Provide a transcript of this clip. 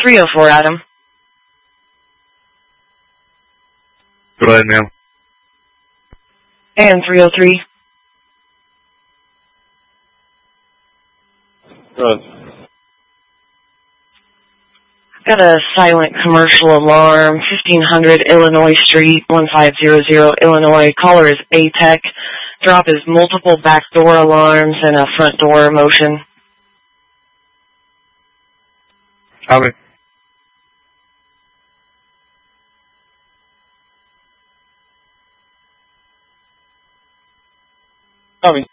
304, Adam. Go ahead, ma'am. And 303. Go ahead. Got a silent commercial alarm, 1500 Illinois Street, 1500 Illinois. Caller is ATEC. Drop is multiple back door alarms and a front door motion. Copy. Copy.